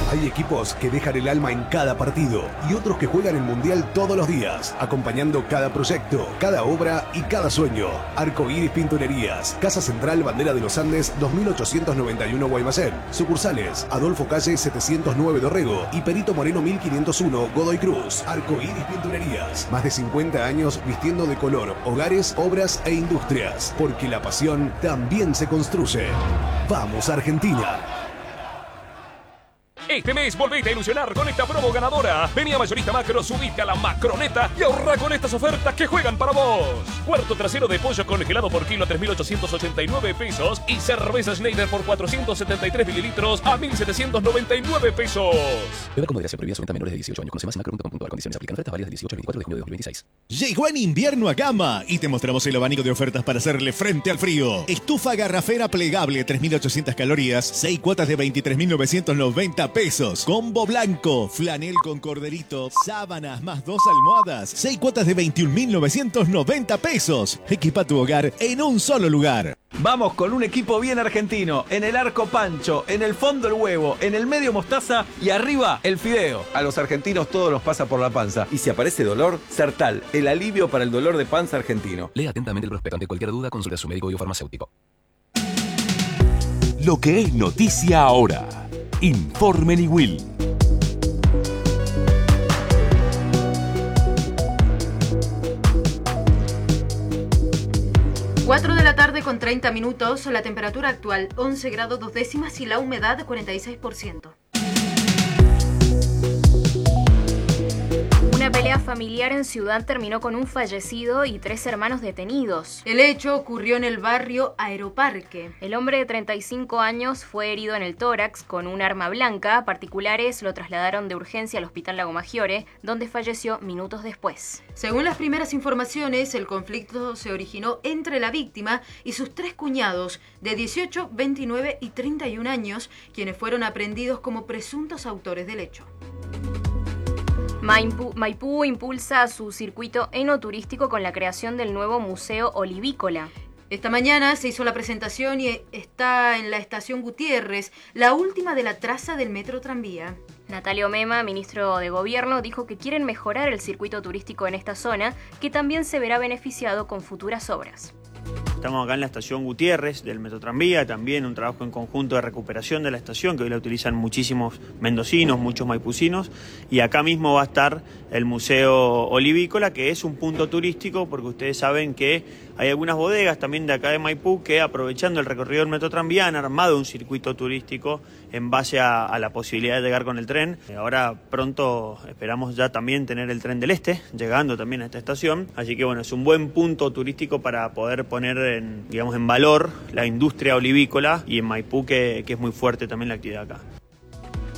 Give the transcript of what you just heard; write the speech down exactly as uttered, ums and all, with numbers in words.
Hay equipos que dejan el alma en cada partido y otros que juegan el Mundial todos los días, acompañando cada proyecto, cada obra y cada sueño. Arcoíris Pinturerías, Casa Central Bandera de los Andes dos mil ochocientos noventa y uno Guaymallén. Sucursales Adolfo Calle setecientos nueve Dorrego y Perito Moreno mil quinientos uno Godoy Cruz. Arcoíris Pinturerías, más de cincuenta años vistiendo de color hogares, obras e industrias, porque la pasión también se construye. ¡Vamos Argentina! Este mes volvete a ilusionar con esta promo ganadora. Vení a Mayorista Macro, subite a la Macroneta y ahorra con estas ofertas que juegan para vos. Cuarto trasero de pollo congelado por kilo a tres mil ochocientos ochenta y nueve pesos y cerveza Schneider por cuatrocientos setenta y tres mililitros a mil setecientos noventa y nueve pesos. Beba con moderación, prohibida su venta a menores de dieciocho años. Conoce más en macro punto com punto a r. Condiciones aplican. Ofertas válidas del dieciocho al veinticuatro de junio de dos mil veintiséis. Llegó en invierno a Gama y te mostramos el abanico de ofertas para hacerle frente al frío. Estufa garrafera plegable, tres mil ochocientas calorías, seis cuotas de veintitrés mil novecientos noventa pesos. Combo blanco, flanel con corderito, sábanas más dos almohadas, seis cuotas de veintiún mil novecientos noventa pesos. Equipa tu hogar en un solo lugar. Vamos con un equipo bien argentino. En el arco Pancho, en el fondo el huevo, en el medio mostaza y arriba el fideo. A los argentinos todo nos pasa por la panza. Y si aparece dolor, Sertal, el alivio para el dolor de panza argentino. Lea atentamente el prospecto. Ante cualquier duda, consulte a su médico o farmacéutico. Lo que es noticia ahora. Informe Niwil. cuatro de la tarde con treinta minutos, la temperatura actual once grados dos décimas y la humedad cuarenta y seis por ciento. Una pelea familiar en Ciudad terminó con un fallecido y tres hermanos detenidos. El hecho ocurrió en el barrio Aeroparque. El hombre de treinta y cinco años fue herido en el tórax con un arma blanca. Particulares lo trasladaron de urgencia al Hospital Lago Maggiore, donde falleció minutos después. Según las primeras informaciones, el conflicto se originó entre la víctima y sus tres cuñados de dieciocho, veintinueve y treinta y un años, quienes fueron aprehendidos como presuntos autores del hecho. Maipú, Maipú impulsa su circuito enoturístico con la creación del nuevo Museo Olivícola. Esta mañana se hizo la presentación y está en la estación Gutiérrez, la última de la traza del metro tranvía. Natalio Mema, ministro de Gobierno, dijo que quieren mejorar el circuito turístico en esta zona, que también se verá beneficiado con futuras obras. Estamos acá en la estación Gutiérrez del Metro Tranvía, también un trabajo en conjunto de recuperación de la estación, que hoy la utilizan muchísimos mendocinos, muchos maipucinos, y acá mismo va a estar el Museo Olivícola, que es un punto turístico, porque ustedes saben que hay algunas bodegas también de acá de Maipú que, aprovechando el recorrido del Metro Tranvía, han armado un circuito turístico en base a, a la posibilidad de llegar con el tren. Ahora pronto esperamos ya también tener el tren del Este, llegando también a esta estación, así que bueno, es un buen punto turístico para poder poner en, digamos, en valor la industria olivícola y en Maipú, que, que es muy fuerte también la actividad acá.